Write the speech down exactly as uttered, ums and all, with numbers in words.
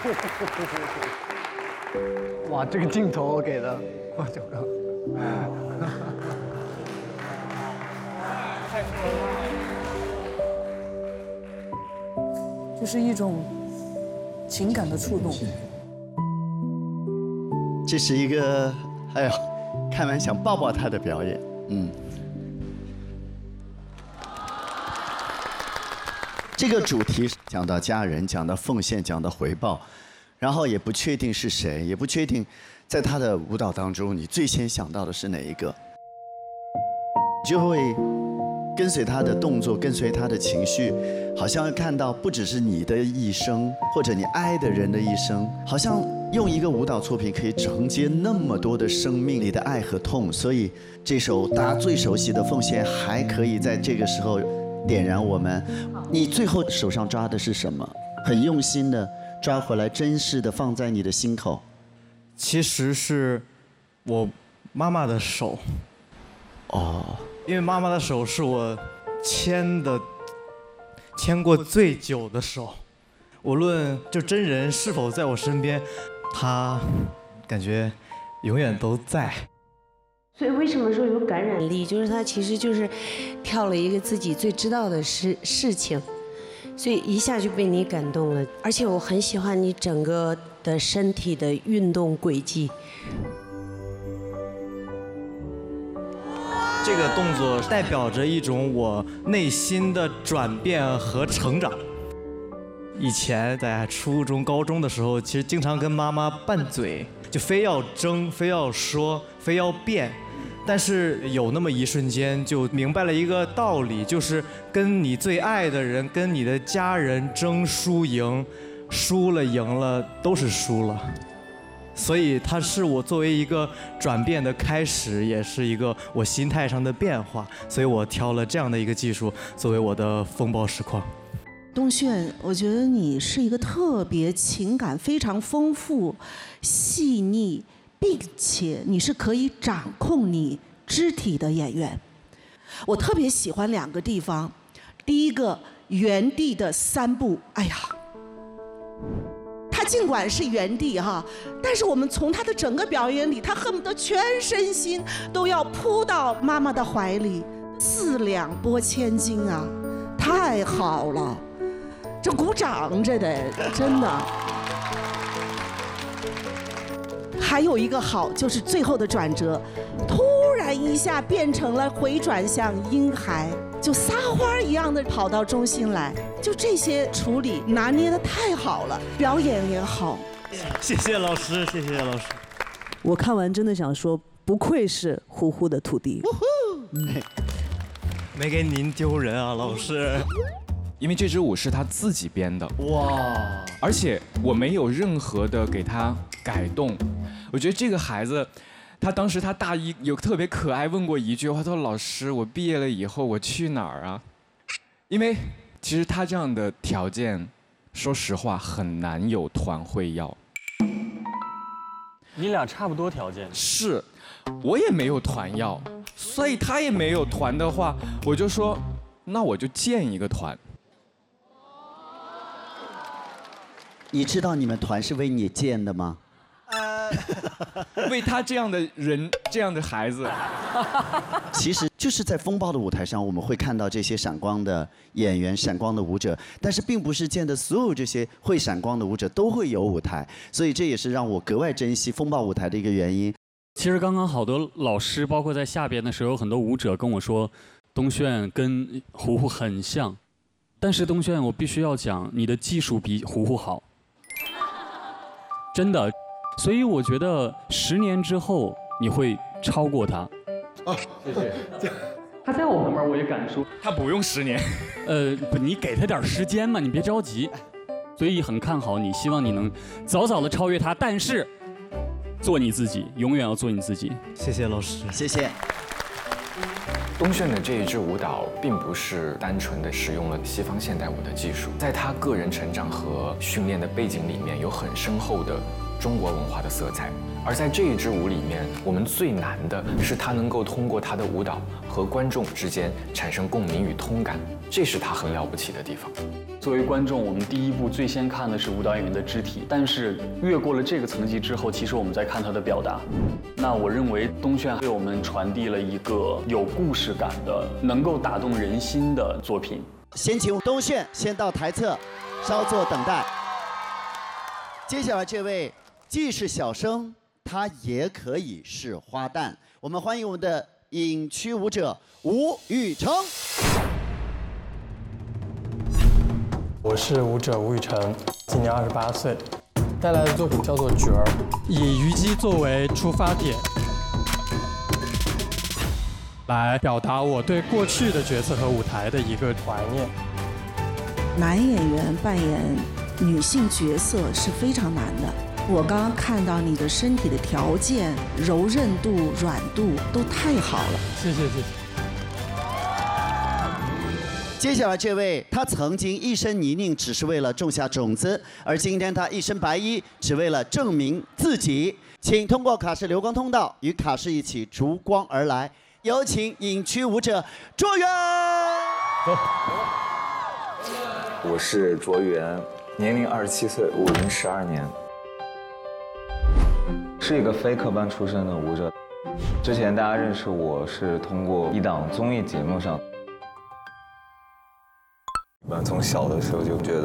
哇，这个镜头给的，哇，九哥， 太酷了！ 就是一种情感的触动。 这是一个，哎呦，看完想抱抱他的表演，嗯。这个主题讲到家人，讲到奉献，讲到回报，然后也不确定是谁，也不确定在他的舞蹈当中，你最先想到的是哪一个，就会跟随他的动作，跟随他的情绪，好像看到不只是你的一生，或者你爱的人的一生，好像用一个舞蹈作品可以承接那么多的生命里的爱和痛，所以这首大家最熟悉的《奉献》还可以在这个时候点燃我们。你最后手上抓的是什么？很用心的抓回来，真实的放在你的心口。 其实是我妈妈的手。 哦。 因为妈妈的手是我牵的牵过最久的手，无论就真人是否在我身边，她感觉永远都在。 所以为什么说有感染力？就是他其实就是跳了一个自己最知道的事事情，所以一下就被你感动了。而且我很喜欢你整个的身体的运动轨迹。 这个动作代表着一种我内心的转变和成长。以前在初中、高中的时候，其实经常跟妈妈拌嘴，就非要争、非要说、非要辩。但是有那么一瞬间，就明白了一个道理，就是跟你最爱的人、跟你的家人争输赢，输了赢了都是输了。所以它是我作为一个转变的开始，也是一个我心态上的变化。所以我挑了这样的一个技术作为我的风暴实况。 东炫，我觉得你是一个特别情感非常丰富、细腻，并且你是可以掌控你肢体的演员。我特别喜欢两个地方，第一个原地的三步，哎呀，他尽管是原地哈，但是我们从他的整个表演里，他恨不得全身心都要扑到妈妈的怀里，四两拨千斤啊，太好了，这鼓掌这得真的。还有一个好就是最后的转折，突然一下变成了回转向婴孩，就撒花一样的跑到中心来，就这些处理拿捏得太好了，表演也好。 谢谢老师，谢谢老师。 我看完真的想说，不愧是呼呼的徒弟。 没给您丢人啊，老师。 因为这支舞是他自己编的， 哇！ 而且我没有任何的给他改动。我觉得这个孩子，他当时他大一有特别可爱问过一句话，他说：“老师，我毕业了以后我去哪儿啊？”因为其实他这样的条件，说实话很难有团会要。 你俩差不多条件。 是，我也没有团要，所以他也没有团的话，我就说，那我就建一个团。 你知道你们团是为你建的吗？ 呃，为他这样的人，这样的孩子， 其实就是在风暴的舞台上，我们会看到这些闪光的演员、闪光的舞者，但是并不是见的所有这些会闪光的舞者都会有舞台，所以这也是让我格外珍惜风暴舞台的一个原因。 其实刚刚好多老师，包括在下边的时候，有很多舞者跟我说，东炫跟胡胡很像，但是东炫，我必须要讲，你的技术比胡胡好。真的，所以我觉得十年之后你会超过他。 哦，谢谢。 他在我旁边，我也敢说， 他不用十年。 呃，不，你给他点时间嘛，你别着急。所以很看好你，希望你能早早的超越他，但是做你自己，永远要做你自己。 谢谢老师， 谢谢。 东炫的这一支舞蹈并不是单纯的使用了西方现代舞的技术，在他个人成长和训练的背景里面有很深厚的中国文化的色彩， 而在这一支舞里面，我们最难的是他能够通过他的舞蹈和观众之间产生共鸣与通感，这是他很了不起的地方。 作为观众，我们第一步最先看的是舞蹈演员的肢体，但是越过了这个层级之后，其实我们在看他的表达。那我认为东炫为我们传递了一个有故事感的、能够打动人心的作品。 先请东炫先到台侧，稍作等待。接下来这位既是小生，他也可以是花旦。我们欢迎我们的影区舞者吴宇成。 我是舞者吴宇成，今年二十八岁，带来的作品叫做《角儿》，以虞姬作为出发点，来表达我对过去的角色和舞台的一个怀念。 男演员扮演女性角色是非常难的。我刚刚看到你的身体的条件、柔韧度、软度都太好了。 谢谢谢谢。 接下来这位，他曾经一身泥泞，只是为了种下种子，而今天他一身白衣，只为了证明自己。请通过卡式流光通道与卡式一起逐光而来。有请影区舞者卓源。 我是卓源，年龄二十七岁，舞龄十二年，是一个非科班出身的舞者。之前大家认识我是通过一档综艺节目上。从小的时候就觉得